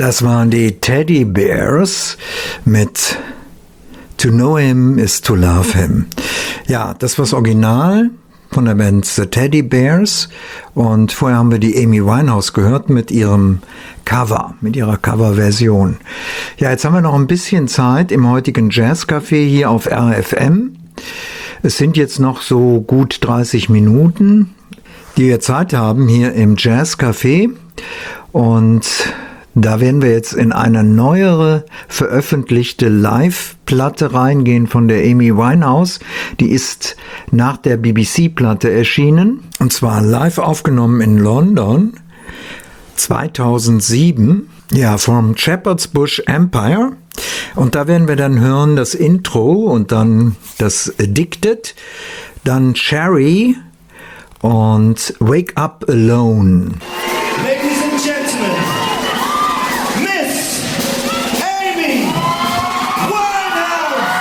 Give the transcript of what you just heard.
Das waren die Teddy Bears mit To Know Him is to Love Him. Ja, das war das Original von der Band The Teddy Bears und vorher haben wir die Amy Winehouse gehört mit ihrem Cover, mit ihrer Coverversion. Ja, jetzt haben wir noch ein bisschen Zeit im heutigen Jazzcafé hier auf RFM. Es sind jetzt noch so gut 30 Minuten, die wir Zeit haben hier im Jazzcafé und da werden wir jetzt in eine neuere, veröffentlichte Live-Platte reingehen von der Amy Winehouse. Die ist nach der BBC-Platte erschienen, und zwar live aufgenommen in London 2007, ja, vom Shepherd's Bush Empire. Und da werden wir dann hören das Intro und dann das Addicted, dann Cherry und Wake Up Alone.